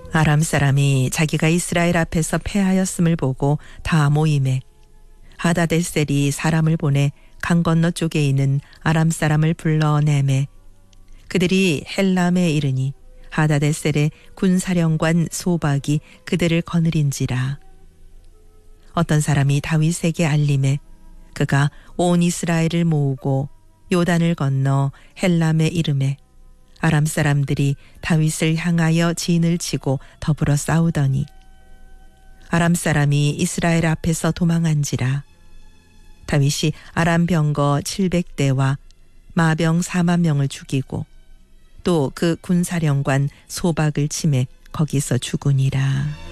아람 사람이 자기가 이스라엘 앞에서 패하였음을 보고 다 모임에 하다데셀이 사람을 보내 강 건너 쪽에 있는 아람 사람을 불러내매 그들이 헬람에 이르니 하다데셀의 군사령관 소박이 그들을 거느린지라. 어떤 사람이 다윗에게 알림해 그가 온 이스라엘을 모으고 요단을 건너 헬람에 이르매 아람 사람들이 다윗을 향하여 진을 치고 더불어 싸우더니 아람 사람이 이스라엘 앞에서 도망한지라. 다윗이 아람 병거 700대와 마병 4만 명을 죽이고 또 그 군사령관 소박을 치매 거기서 죽으니라.